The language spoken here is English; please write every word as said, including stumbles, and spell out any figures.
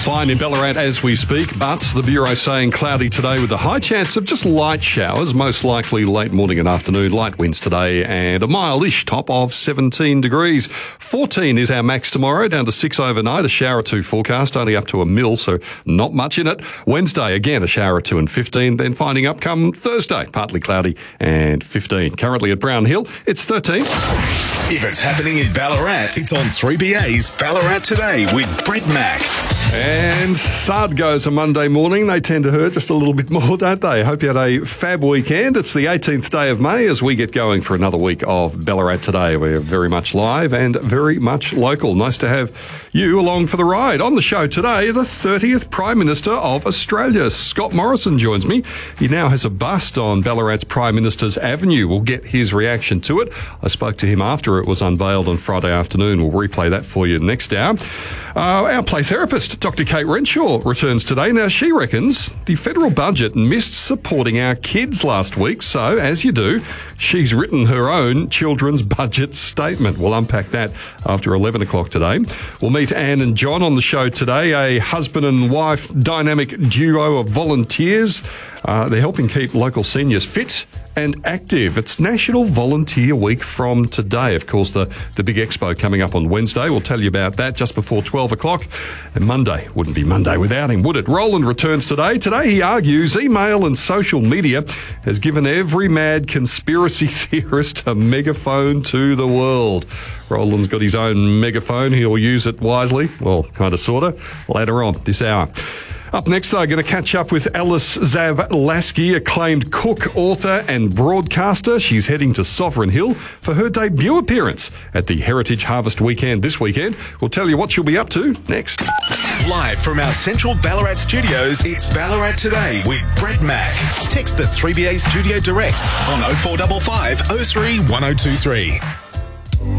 Fine in Ballarat as we speak, but the Bureau saying cloudy today with a high chance of just light showers, most likely late morning and afternoon, light winds today, and a mildish top of seventeen degrees. fourteen is our max tomorrow, down to six overnight, a shower or two forecast, only up to a mil, so not much in it. Wednesday, again, a shower or two and fifteen, then finding up come Thursday, partly cloudy and fifteen. Currently at Brown Hill, it's thirteen. If it's happening in Ballarat, it's on three B A's Ballarat Today with Brett Mack. And thud goes a Monday morning. They tend to hurt just a little bit more, don't they? Hope you had a fab weekend. It's the eighteenth day of May as we get going for another week of Ballarat Today. We're very much live and very much local. Nice to have you along for the ride. On the show today, the thirtieth Prime Minister of Australia, Scott Morrison, joins me. He now has a bust on Ballarat's Prime Minister's Avenue. We'll get his reaction to it. I spoke to him after it was unveiled on Friday afternoon. We'll replay that for you next hour. Uh, our play therapist, Doctor Kate Renshaw, returns today. Now, she reckons the federal budget missed supporting our kids last week, so, as you do, she's written her own children's budget statement. We'll unpack that after eleven o'clock today. We'll meet Anne and John on the show today, a husband and wife dynamic duo of volunteers. Uh, they're helping keep local seniors fit and active. It's National Volunteer Week from today. Of course, the, the big expo coming up on Wednesday. We'll tell you about that just before twelve o'clock. And Monday wouldn't be Monday without him, would it? Roland returns today. Today he argues email and social media has given every mad conspiracy theorist a megaphone to the world. Roland's got his own megaphone. He'll use it wisely. Well, kind of, sort of. Later on this hour. Up next, though, going to catch up with Alice Zavlaski, acclaimed cook, author and broadcaster. She's heading to Sovereign Hill for her debut appearance at the Heritage Harvest Weekend this weekend. We'll tell you what she'll be up to next. Live from our central Ballarat studios, it's Ballarat Today with Brett Mack. Text the three B A Studio Direct on oh four five five oh three one oh two three.